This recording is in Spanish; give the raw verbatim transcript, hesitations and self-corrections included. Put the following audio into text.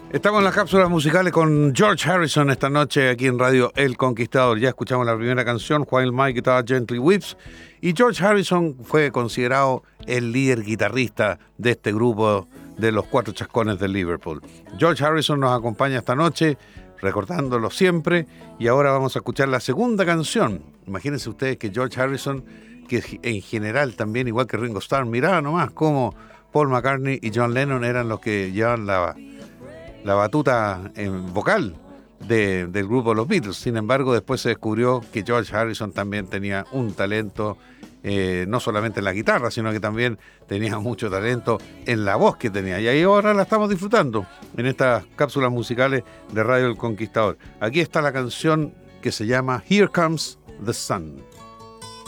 Estamos en las cápsulas musicales con George Harrison esta noche aquí en Radio El Conquistador. Ya escuchamos la primera canción, While My Guitar Gently Weeps, y George Harrison fue considerado el líder guitarrista de este grupo de los Cuatro Chascones de Liverpool. George Harrison nos acompaña esta noche, recordándolo siempre, y ahora vamos a escuchar la segunda canción. Imagínense ustedes que George Harrison, que en general también, igual que Ringo Starr, miraba nomás cómo Paul McCartney y John Lennon eran los que llevaban la... la batuta en vocal de, del grupo Los Beatles. Sin embargo, después se descubrió que George Harrison también tenía un talento, eh, no solamente en la guitarra, sino que también tenía mucho talento en la voz que tenía. Y ahí ahora la estamos disfrutando en estas cápsulas musicales de Radio El Conquistador. Aquí está la canción que se llama Here Comes the Sun.